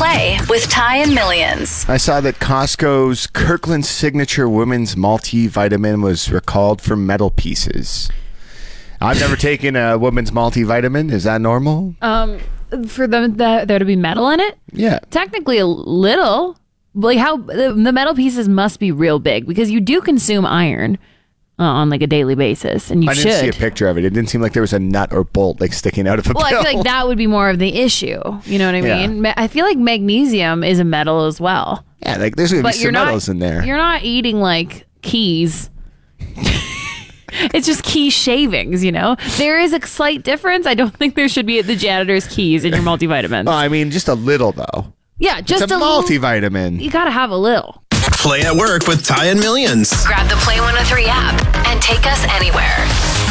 Play with Ty and Millions. I saw that Costco's Kirkland Signature Women's Multivitamin was recalled for metal pieces. I've never taken a women's multivitamin. Is that normal? For them there to be metal in it? Yeah. Technically a little. Like how the metal pieces must be real big because you do consume iron on like a daily basis, and you should. I didn't see a picture of it. It didn't seem like there was a nut or bolt like sticking out of a pill. I feel like that would be more of the issue. You know what I mean? I feel like magnesium is a metal as well. Yeah, like there's gonna be some metals in there. You're not eating like keys. It's just key shavings, you know? There is a slight difference. I don't think there should be the janitor's keys in your multivitamins. Well, I mean, just a little though. Yeah, just it's a multivitamin. You gotta have a little. Play at work with Ty and Millions. Grab the Play 103 app and take us anywhere.